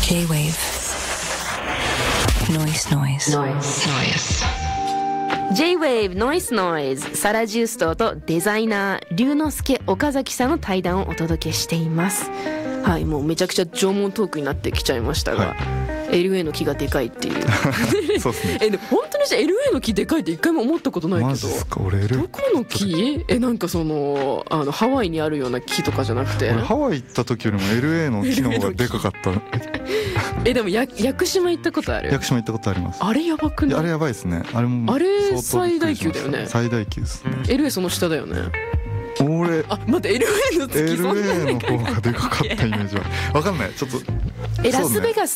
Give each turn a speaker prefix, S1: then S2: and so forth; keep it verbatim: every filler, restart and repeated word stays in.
S1: J-Wave Noise Noise
S2: J-Wave Noise Noise サラ・ジューストとデザイナー龍之介岡崎さんの対談をお届けしています。はい、もうめちゃくちゃ縄文トークになってきちゃいましたが、はい、エルエー の木がでかいっていう
S3: そうですね。
S2: えでも本当にじゃあ エルエー の木でかいって一回も思ったことないけど。
S3: マジですか。俺 L
S2: どこの木？えなんかそのあのハワイにあるような木とかじゃなくて、
S3: 俺ハワイ行った時よりも エルエー の木の方がでかかった
S2: えでもや屋久島行ったことある？
S3: 屋久島行ったことあります。
S2: あれやばくない？
S3: あれやばいですね。あれも
S2: あれ最大級だよね。
S3: 最大級ですね。
S2: エルエー その下だよね。
S3: 俺
S2: あ待って エルエー の月そんな
S3: エルエー の方がでかかったイメージは分かんない。ちょっと
S2: えラスベガス